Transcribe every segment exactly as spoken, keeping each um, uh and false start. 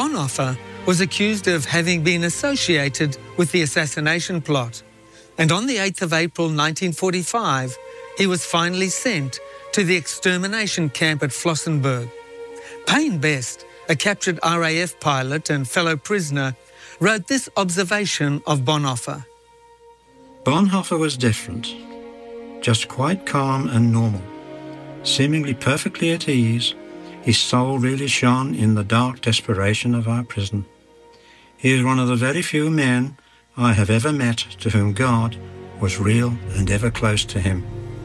Bonhoeffer was accused of having been associated with the assassination plot, and on the eighth of April nineteen forty-five, he was finally sent to the extermination camp at Flossenburg. Payne Best, a captured R A F pilot and fellow prisoner, wrote this observation of Bonhoeffer. Bonhoeffer was different, just quite calm and normal. Seemingly perfectly at ease, his soul really shone in the dark desperation of our prison. He is one of the very few men I have ever met to whom God was real and ever close to him.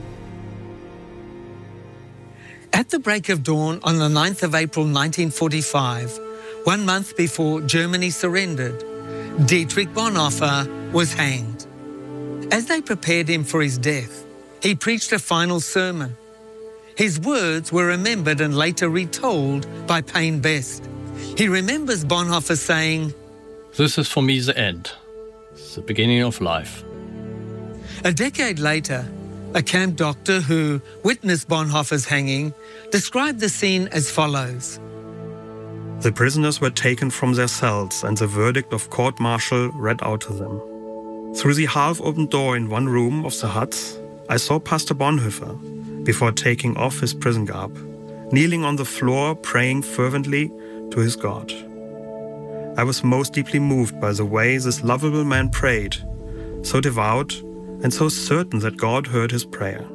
At the break of dawn on the ninth of April nineteen forty-five, one month before Germany surrendered, Dietrich Bonhoeffer was hanged. As they prepared him for his death, he preached a final sermon. His words were remembered and later retold by Payne Best. He remembers Bonhoeffer saying, "This is for me the end, the beginning of life." A decade later, a camp doctor who witnessed Bonhoeffer's hanging described the scene as follows. The prisoners were taken from their cells and the verdict of court-martial read out to them. Through the half-open door in one room of the hut, I saw Pastor Bonhoeffer, before taking off his prison garb, kneeling on the floor praying fervently to his God. I was most deeply moved by the way this lovable man prayed, so devout and so certain that God heard his prayer.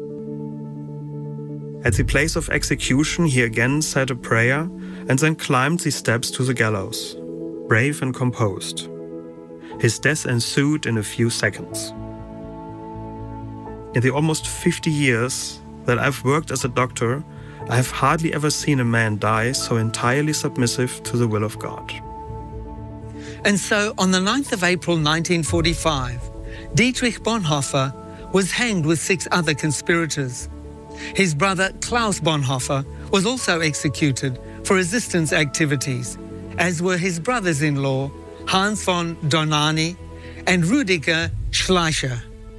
At the place of execution, he again said a prayer and then climbed the steps to the gallows, brave and composed. His death ensued in a few seconds. In the almost fifty years that I've worked as a doctor, I have hardly ever seen a man die so entirely submissive to the will of God. And so, on the ninth of April nineteen forty-five, Dietrich Bonhoeffer was hanged with six other conspirators. His brother Klaus Bonhoeffer was also executed for resistance activities, as were his brothers-in-law Hans von Dohnanyi and Rüdiger Schleicher.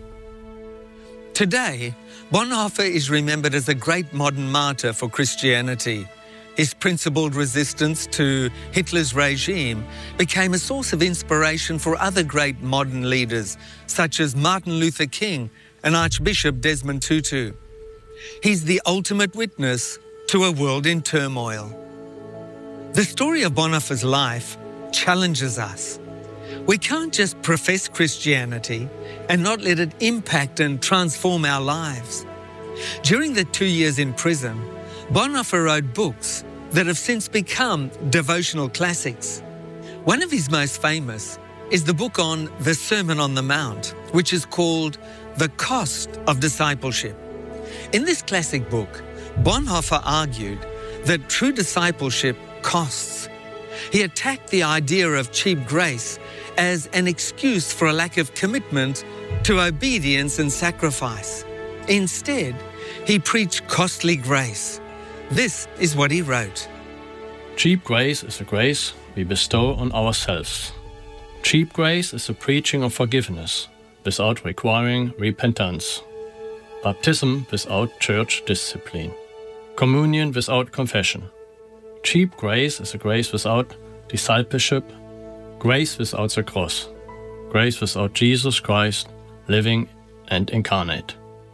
Today, Bonhoeffer is remembered as a great modern martyr for Christianity. His principled resistance to Hitler's regime became a source of inspiration for other great modern leaders, such as Martin Luther King and Archbishop Desmond Tutu. He's the ultimate witness to a world in turmoil. The story of Bonhoeffer's life challenges us. We can't just profess Christianity and not let it impact and transform our lives. During the two years in prison, Bonhoeffer wrote books that have since become devotional classics. One of his most famous is the book on the Sermon on the Mount, which is called The Cost of Discipleship. In this classic book, Bonhoeffer argued that true discipleship costs. He attacked the idea of cheap grace as an excuse for a lack of commitment to obedience and sacrifice. Instead, he preached costly grace. This is what he wrote. Cheap grace is a grace we bestow on ourselves. Cheap grace is the preaching of forgiveness without requiring repentance. Baptism without church discipline. Communion without confession. Cheap grace is a grace without discipleship. Grace without the cross. Grace without Jesus Christ, living and incarnate.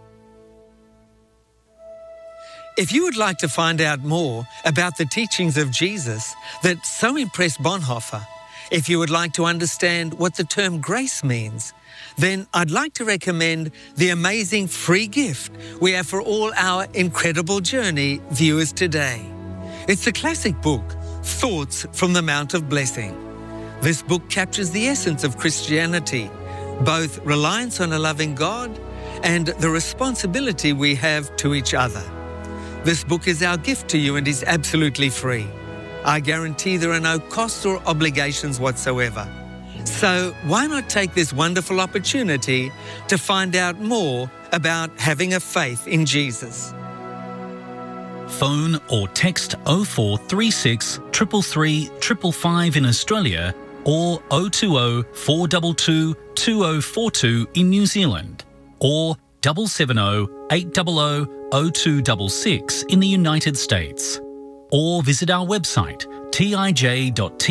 If you would like to find out more about the teachings of Jesus that so impressed Bonhoeffer, if you would like to understand what the term grace means, then I'd like to recommend the amazing free gift we have for all our Incredible Journey viewers today. It's the classic book, Thoughts from the Mount of Blessing. This book captures the essence of Christianity, both reliance on a loving God and the responsibility we have to each other. This book is our gift to you and is absolutely free. I guarantee there are no costs or obligations whatsoever. So why not take this wonderful opportunity to find out more about having a faith in Jesus? Phone or text oh four three six, three three three, five five in Australia or oh two oh, four two two, two oh four two in New Zealand or seven seven oh, eight hundred, oh two six six in the United States, or visit our website t i j dot t